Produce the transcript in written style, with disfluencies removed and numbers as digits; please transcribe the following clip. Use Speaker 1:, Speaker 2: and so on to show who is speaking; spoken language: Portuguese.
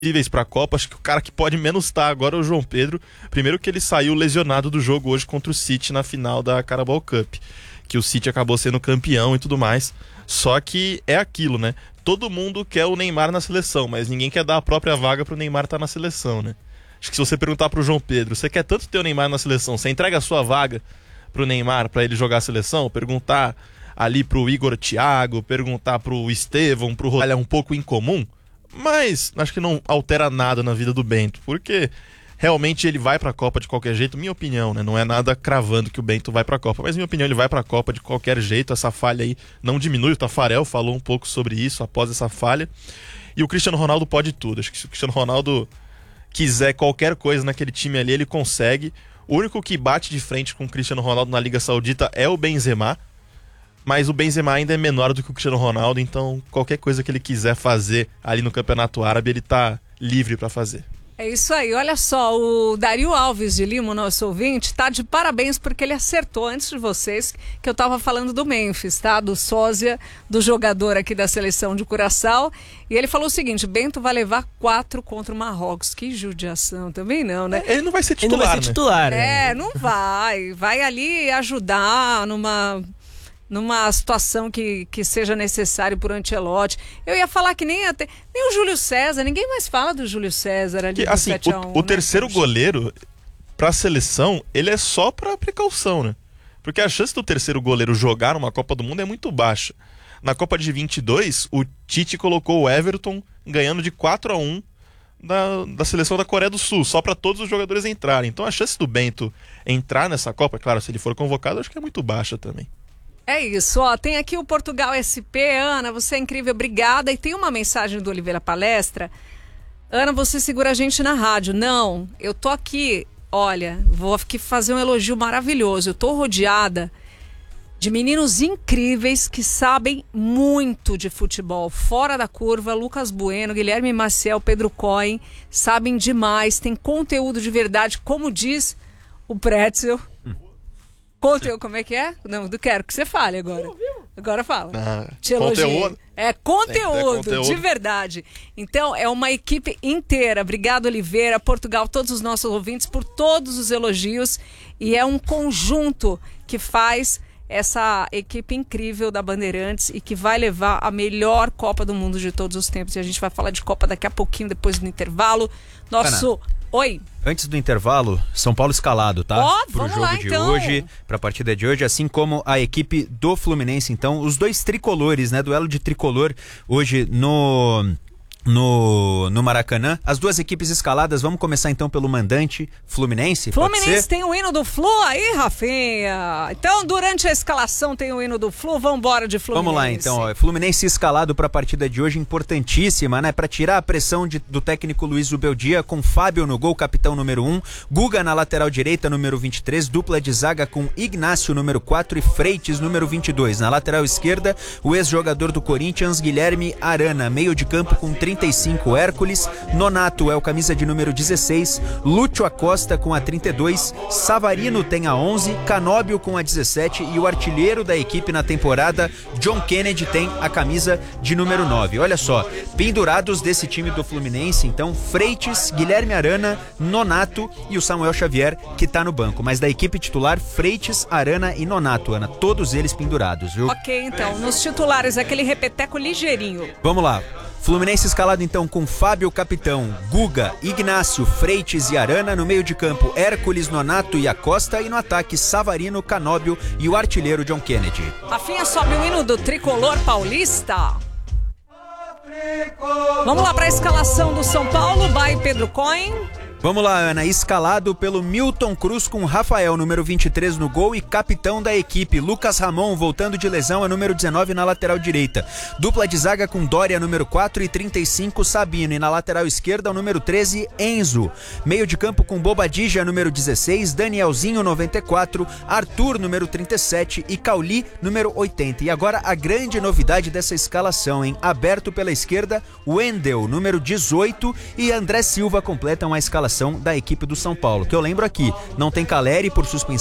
Speaker 1: para a Copa, acho que o cara que pode menos estar agora é o João Pedro. Primeiro que ele saiu lesionado do jogo hoje contra o City na final da Carabao Cup, que o City acabou sendo campeão e tudo mais. Só que é aquilo, né? Todo mundo quer o Neymar na seleção, mas ninguém quer dar a própria vaga pro Neymar estar na seleção, né? Acho que se você perguntar pro João Pedro, você quer tanto ter o Neymar na seleção, você entrega a sua vaga pro Neymar para ele jogar a seleção? Perguntar ali pro Igor Thiago, perguntar pro Estevão, pro Rodalho, é um pouco incomum, mas acho que não altera nada na vida do Bento, porque realmente ele vai pra Copa de qualquer jeito, minha opinião, né? Não é nada cravando que o Bento vai pra Copa, mas minha opinião, ele vai pra Copa de qualquer jeito. Essa falha aí não diminui, o Tafarel falou um pouco sobre isso após essa falha, e o Cristiano Ronaldo pode tudo. Acho que se o Cristiano Ronaldo quiser qualquer coisa naquele time ali, ele consegue. O único que bate de frente com o Cristiano Ronaldo na Liga Saudita é o Benzema, mas o Benzema ainda é menor do que o Cristiano Ronaldo, então qualquer coisa que ele quiser fazer ali no Campeonato Árabe, ele tá livre para fazer.
Speaker 2: É isso aí, olha só, o Dario Alves de Lima, nosso ouvinte, tá de parabéns porque ele acertou antes de vocês que eu tava falando do Memphis, tá? Do sósia, do jogador aqui da seleção de Curaçao, e ele falou o seguinte: Bento vai levar 4 contra o Marrocos. Que judiação, também não, né?
Speaker 1: Ele não vai ser titular,
Speaker 3: ele não vai ser titular,
Speaker 2: né? Não vai ali ajudar numa situação que seja necessário por Ancelotti. Eu ia falar que nem o Júlio César, ninguém mais fala do Júlio César ali do
Speaker 1: assim,
Speaker 2: 7-1.
Speaker 1: O terceiro goleiro pra seleção, ele é só pra precaução, né? Porque a chance do terceiro goleiro jogar numa Copa do Mundo é muito baixa. Na Copa de 22, o Tite colocou o Everton ganhando de 4-1 da seleção da Coreia do Sul, só pra todos os jogadores entrarem. Então a chance do Bento entrar nessa Copa, claro, se ele for convocado, acho que é muito baixa também.
Speaker 2: É isso, ó, tem aqui o Portugal SP, Ana, você é incrível, obrigada. E tem uma mensagem do Oliveira Palestra: Ana, você segura a gente na rádio. Não, eu tô aqui, olha, vou aqui fazer um elogio maravilhoso. Eu tô rodeada de meninos incríveis que sabem muito de futebol, fora da curva. Lucas Bueno, Guilherme Maciel, Pedro Cohen, sabem demais, tem conteúdo de verdade, como diz o Pretzel. Conteúdo, como é que é? Não, quero que você fale agora. Agora fala. Te elogio.
Speaker 1: Conteúdo.
Speaker 2: É conteúdo, de verdade. Então, é uma equipe inteira. Obrigado, Oliveira, Portugal, todos os nossos ouvintes, por todos os elogios. E é um conjunto que faz essa equipe incrível da Bandeirantes e que vai levar a melhor Copa do Mundo de todos os tempos. E a gente vai falar de Copa daqui a pouquinho, depois do intervalo. Nosso...
Speaker 3: Ana.
Speaker 2: Oi.
Speaker 3: Antes do intervalo, São Paulo escalado, tá? Pro jogo
Speaker 2: lá,
Speaker 3: de
Speaker 2: então.
Speaker 3: hoje, pra partida de hoje, assim como a equipe do Fluminense. Então, os dois tricolores, né? Duelo de tricolor hoje no Maracanã. As duas equipes escaladas. Vamos começar então pelo mandante Fluminense.
Speaker 2: Fluminense tem o hino do Flu aí, Rafinha. Então, durante a escalação tem o hino do Flu. Vambora de Fluminense.
Speaker 3: Vamos lá então, ó. Fluminense escalado para a partida de hoje, importantíssima, né? Para tirar a pressão do técnico Luiz Zubeldia, com Fábio no gol, capitão número 1, Guga na lateral direita, número 23, dupla de zaga com Ignácio, número 4, e Freites, número 22. Na lateral esquerda, o ex-jogador do Corinthians, Guilherme Arana. Meio de campo com 35, Hércules. Nonato é o camisa de número 16, Lúcio Acosta com a 32, Savarino tem a 11, Canóbio com a 17 e o artilheiro da equipe na temporada, John Kennedy, tem a camisa de número 9. Olha só, pendurados desse time do Fluminense, então, Freites, Guilherme Arana, Nonato e o Samuel Xavier, que tá no banco. Mas da equipe titular, Freites, Arana e Nonato, Ana, todos eles pendurados, viu?
Speaker 2: Ok, então, nos titulares, aquele repeteco ligeirinho.
Speaker 3: Vamos lá. Fluminense escalado então com Fábio, capitão, Guga, Ignácio, Freites e Arana. No meio de campo, Hércules, Nonato e Acosta. E no ataque, Savarino, Canóbio e o artilheiro John Kennedy.
Speaker 2: Rafinha, sobe o hino do tricolor paulista. Vamos lá para a escalação do São Paulo. Vai Pedro Cohen.
Speaker 3: Vamos lá, Ana, escalado pelo Milton Cruz com Rafael, número 23 no gol e capitão da equipe. Lucas Ramon, voltando de lesão, é número 19 na lateral direita. Dupla de zaga com Dória, número 4 e 35, Sabino. E na lateral esquerda, o número 13, Enzo. Meio de campo com Bobadilla, número 16, Danielzinho, 94, Arthur, número 37 e Cauli, número 80. E agora a grande novidade dessa escalação, hein? Aberto pela esquerda, Wendel, número 18 e André Silva completam a escalação da equipe do São Paulo, que eu lembro aqui, não tem Caleri por suspensão